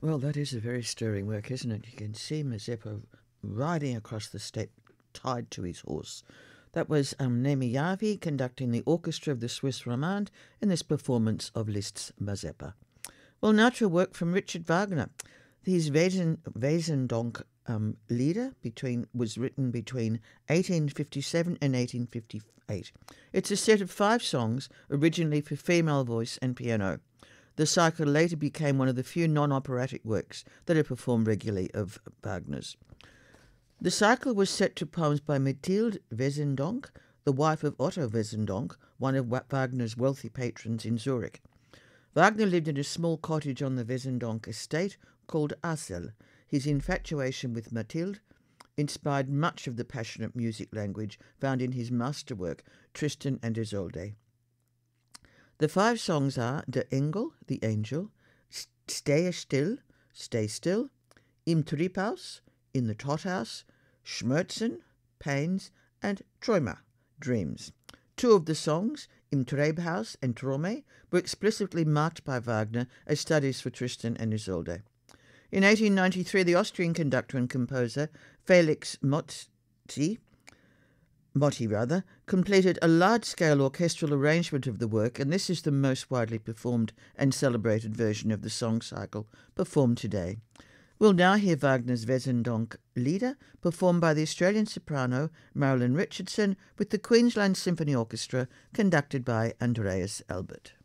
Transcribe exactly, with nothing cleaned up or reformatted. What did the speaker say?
Well, that is a very stirring work, isn't it? You can see Mazeppa riding across the steppe tied to his horse. That was um, Nemi Yavi conducting the orchestra of the Swiss Romande in this performance of Liszt's Mazeppa. Well, now to a work from Richard Wagner. His Wesen, Wesendonck um, Lieder between, was written between eighteen fifty-seven and eighteen fifty-eight. It's a set of five songs, originally for female voice and piano. The cycle later became one of the few non-operatic works that are performed regularly of Wagner's. The cycle was set to poems by Mathilde Wesendonck, the wife of Otto Wesendonck, one of Wagner's wealthy patrons in Zurich. Wagner lived in a small cottage on the Wesendonck estate called Asel. His infatuation with Mathilde inspired much of the passionate music language found in his masterwork, Tristan and Isolde. The five songs are Der Engel, the Angel, Stehe still, Stay Still, Im Triebhaus, in the Tothaus, Schmerzen, Pains, and Träume, Dreams. Two of the songs, Im Treibhaus and Trome, were explicitly marked by Wagner as studies for Tristan and Isolde. In eighteen ninety-three, the Austrian conductor and composer Felix Motti, Motti rather, completed a large-scale orchestral arrangement of the work, and this is the most widely performed and celebrated version of the song cycle performed today. We'll now hear Wagner's Wesendonck Lieder, performed by the Australian soprano Marilyn Richardson with the Queensland Symphony Orchestra, conducted by Andreas Albert.